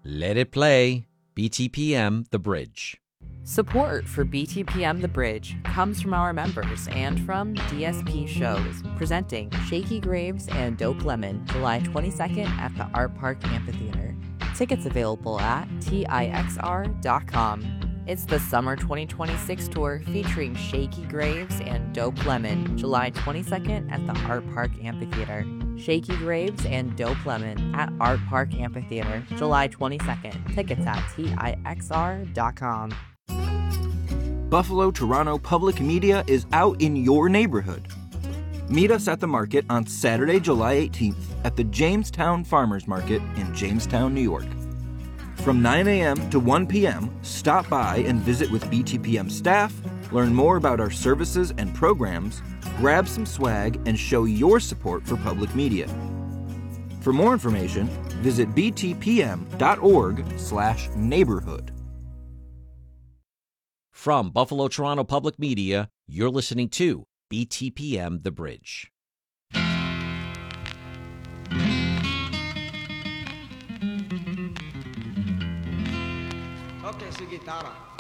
Let it play. BTPM The Bridge. Support for BTPM The Bridge comes from our members and from DSP Shows, presenting Shaky Graves and Dope Lemon, July 22nd at the Art Park Amphitheater. Tickets available at tixr.com. It's the Summer 2026 tour featuring Shaky Graves and Dope Lemon, July 22nd at the Art Park Amphitheater. Shaky Graves and Dope Lemon at Art Park Amphitheater, July 22nd. Tickets at tixr.com. Buffalo Toronto Public Media is out in your neighborhood. Meet us at the market on Saturday, July 18th at the Jamestown Farmers Market in Jamestown, New York. From 9 a.m. to 1 p.m., stop by and visit with BTPM staff, learn more about our services and programs, grab some swag, and show your support for public media. For more information, visit btpm.org/neighborhood. From Buffalo Toronto Public Media, you're listening to BTPM The Bridge. Toque su guitarra.